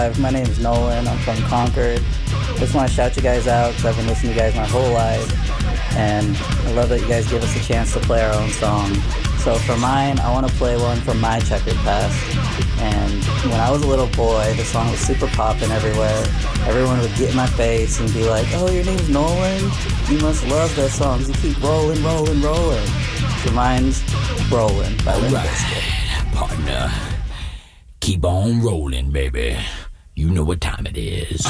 My name is Nolan. I'm from Concord. Just want to shout you guys out because I've been listening to you guys my whole life, and I love that you guys give us a chance to play our own song. So for mine, I want to play one from my checkered past. And when I was a little boy, the song was super poppin' everywhere. Everyone would get in my face and be like, "Oh, your name's Nolan? You must love that song because you keep rolling, rolling, rolling." So mine's Rollin' by Limp Bizkit. Partner, keep on rolling, baby. You know what time it is.